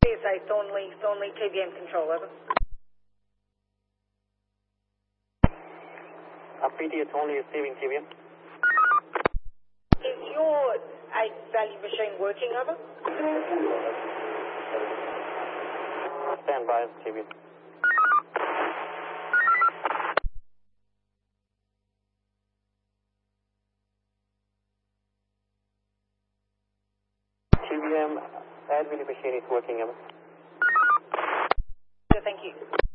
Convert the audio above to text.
PSA, Thornley, TBM control, over. PD, it's only receiving TBM. Is your 8-value machine working, over? Stand by, TBM. TBM, 8-value machine is working, over. Thank you.